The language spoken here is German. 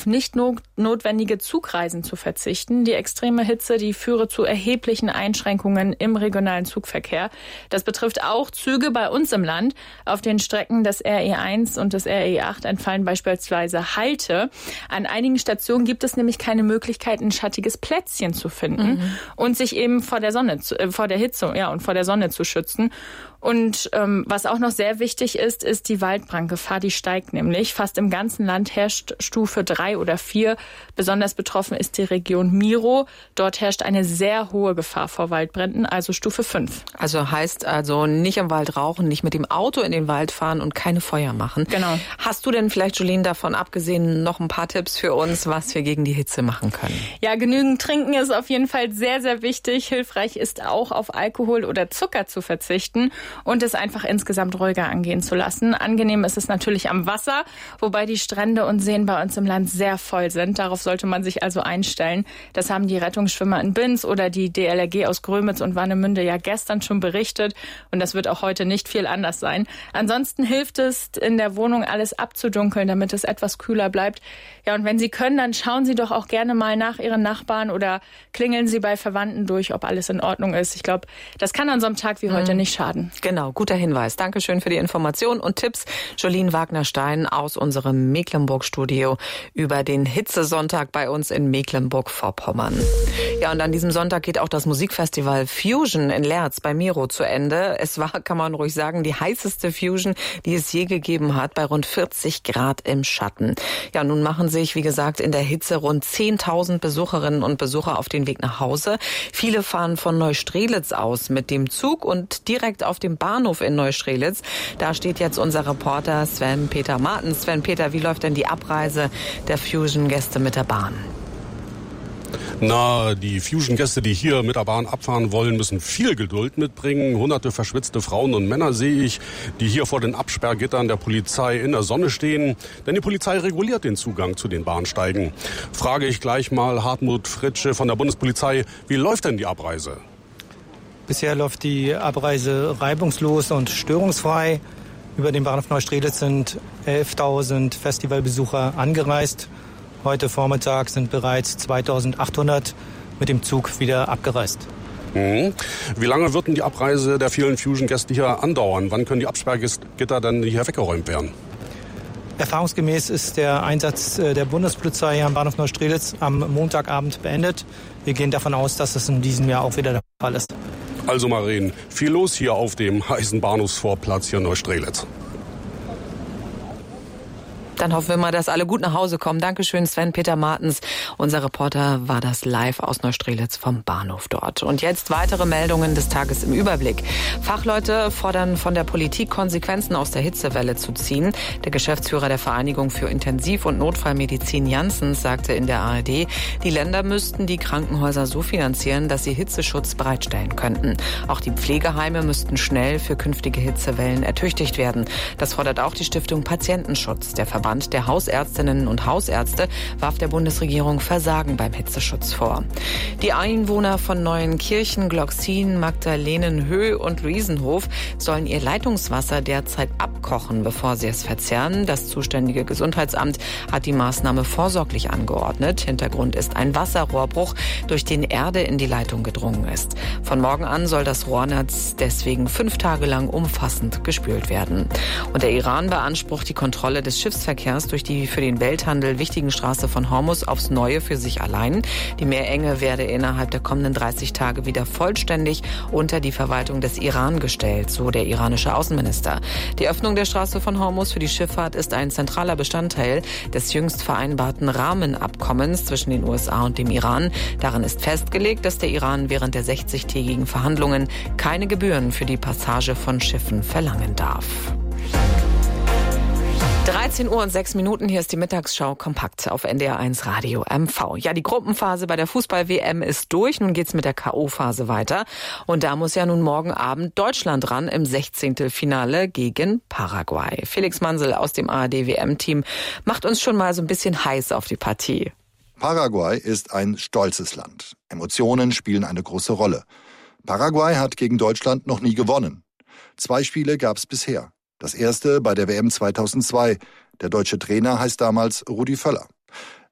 auf nicht notwendige Zugreisen zu verzichten. Die extreme Hitze, die führe zu erheblichen Einschränkungen im regionalen Zugverkehr. Das betrifft auch Züge bei uns im Land. Auf den Strecken des RE1 und des RE8 entfallen beispielsweise Halte. An einigen Stationen gibt es nämlich keine Möglichkeit, ein schattiges Plätzchen zu finden und sich eben vor der Hitze und vor der Sonne zu schützen. Und was auch noch sehr wichtig ist, ist die Waldbrandgefahr. Die steigt nämlich. Fast im ganzen Land herrscht Stufe 3 oder 4. Besonders betroffen ist die Region Miro. Dort herrscht eine sehr hohe Gefahr vor Waldbränden, also Stufe 5. Also heißt nicht im Wald rauchen, nicht mit dem Auto in den Wald fahren und keine Feuer machen. Genau. Hast du denn vielleicht, Jolene, davon abgesehen noch ein paar Tipps für uns, was wir gegen die Hitze machen können? Ja, genügend trinken ist auf jeden Fall sehr, sehr wichtig. Hilfreich ist auch, auf Alkohol oder Zucker zu verzichten und es einfach insgesamt ruhiger angehen zu lassen. Angenehm ist es natürlich am Wasser, wobei die Strände und Seen bei uns im Land sehr voll sind. Darauf sollte man sich also einstellen. Das haben die Rettungsschwimmer in Binz oder die DLRG aus Grömitz und Warnemünde ja gestern schon berichtet. Und das wird auch heute nicht viel anders sein. Ansonsten hilft es, in der Wohnung alles abzudunkeln, damit es etwas kühler bleibt. Ja, und wenn Sie können, dann schauen Sie doch auch gerne mal nach Ihren Nachbarn oder klingeln Sie bei Verwandten durch, ob alles in Ordnung ist. Ich glaube, das kann an so einem Tag wie heute nicht schaden. Genau, guter Hinweis. Dankeschön für die Information und Tipps. Jolene Wagner-Stein aus unserem Mecklenburg-Studio über den Hitzesonntag bei uns in Mecklenburg-Vorpommern. Ja, und an diesem Sonntag geht auch das Musikfestival Fusion in Leerz bei Miro zu Ende. Es war, kann man ruhig sagen, die heißeste Fusion, die es je gegeben hat, bei rund 40 Grad im Schatten. Ja, nun machen sich, wie gesagt, in der Hitze rund 10.000 Besucherinnen und Besucher auf den Weg nach Hause. Viele fahren von Neustrelitz aus mit dem Zug und direkt auf dem Bahnhof in Neustrelitz. Da steht jetzt unser Reporter Sven-Peter Martens. Sven-Peter, wie läuft denn die Abreise der Fusion-Gäste mit der Bahn? Die Fusion-Gäste, die hier mit der Bahn abfahren wollen, müssen viel Geduld mitbringen. Hunderte verschwitzte Frauen und Männer sehe ich, die hier vor den Absperrgittern der Polizei in der Sonne stehen. Denn die Polizei reguliert den Zugang zu den Bahnsteigen. Frage ich gleich mal Hartmut Fritsche von der Bundespolizei, wie läuft denn die Abreise? Bisher läuft die Abreise reibungslos und störungsfrei. Über den Bahnhof Neustrelitz sind 11.000 Festivalbesucher angereist. Heute Vormittag sind bereits 2.800 mit dem Zug wieder abgereist. Wie lange wird denn die Abreise der vielen Fusion-Gäste hier andauern? Wann können die Absperrgitter dann hier weggeräumt werden? Erfahrungsgemäß ist der Einsatz der Bundespolizei hier am Bahnhof Neustrelitz am Montagabend beendet. Wir gehen davon aus, dass es in diesem Jahr auch wieder der Fall ist. Also Maren, viel los hier auf dem heißen Bahnhofsvorplatz hier in Neustrelitz. Dann hoffen wir mal, dass alle gut nach Hause kommen. Dankeschön, Sven-Peter Martens. Unser Reporter war das live aus Neustrelitz vom Bahnhof dort. Und jetzt weitere Meldungen des Tages im Überblick. Fachleute fordern von der Politik, Konsequenzen aus der Hitzewelle zu ziehen. Der Geschäftsführer der Vereinigung für Intensiv- und Notfallmedizin Janssens sagte in der ARD, die Länder müssten die Krankenhäuser so finanzieren, dass sie Hitzeschutz bereitstellen könnten. Auch die Pflegeheime müssten schnell für künftige Hitzewellen ertüchtigt werden. Das fordert auch die Stiftung Patientenschutz. Der Verband der Hausärztinnen und Hausärzte warf der Bundesregierung Versagen beim Hitzeschutz vor. Die Einwohner von Neuenkirchen, Gloxin, Magdalenenhöhe und Luisenhof sollen ihr Leitungswasser derzeit abkochen, bevor sie es verzehren. Das zuständige Gesundheitsamt hat die Maßnahme vorsorglich angeordnet. Hintergrund ist ein Wasserrohrbruch, durch den Erde in die Leitung gedrungen ist. Von morgen an soll das Rohrnetz deswegen 5 Tage lang umfassend gespült werden. Und der Iran beansprucht die Kontrolle des Schiffsverkehrs durch die für den Welthandel wichtigen Straße von Hormuz aufs Neue für sich allein. Die Meerenge werde innerhalb der kommenden 30 Tage wieder vollständig unter die Verwaltung des Iran gestellt, so der iranische Außenminister. Die Öffnung der Straße von Hormuz für die Schifffahrt ist ein zentraler Bestandteil des jüngst vereinbarten Rahmenabkommens zwischen den USA und dem Iran. Darin ist festgelegt, dass der Iran während der 60-tägigen Verhandlungen keine Gebühren für die Passage von Schiffen verlangen darf. 13 Uhr und 6 Minuten, hier ist die Mittagsschau kompakt auf NDR1 Radio MV. Ja, die Gruppenphase bei der Fußball-WM ist durch, nun geht's mit der K.O.-Phase weiter. Und da muss ja nun morgen Abend Deutschland ran im 16. Finale gegen Paraguay. Felix Mansel aus dem ARD-WM-Team macht uns schon mal so ein bisschen heiß auf die Partie. Paraguay ist ein stolzes Land. Emotionen spielen eine große Rolle. Paraguay hat gegen Deutschland noch nie gewonnen. 2 Spiele gab's bisher. Das erste bei der WM 2002. Der deutsche Trainer heißt damals Rudi Völler.